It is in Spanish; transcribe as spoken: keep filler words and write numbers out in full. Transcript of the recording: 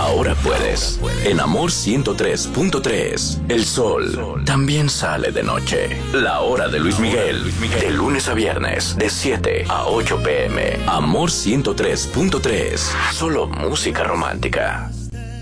ahora puedes. En Amor ciento tres punto tres, el sol también sale de noche. La hora de Luis Miguel, de lunes a viernes, de siete a ocho pm. Amor ciento tres punto tres, solo música romántica.